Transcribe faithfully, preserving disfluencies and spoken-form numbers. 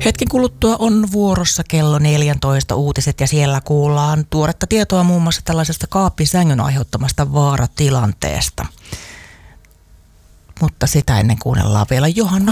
Hetken kuluttua on vuorossa kello neljätoista uutiset ja siellä kuullaan tuoretta tietoa muun muassa tällaisesta kaappisängyn aiheuttamasta vaaratilanteesta. Mutta sitä ennen kuunnellaan vielä Johanna